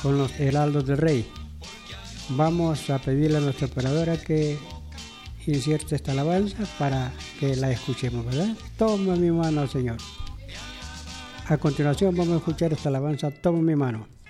con los heraldos del rey. Vamos a pedirle a nuestra operadora que insierte esta alabanza para que la escuchemos, ¿verdad? Toma mi mano, Señor. A continuación vamos a escuchar esta alabanza, Toma mi mano.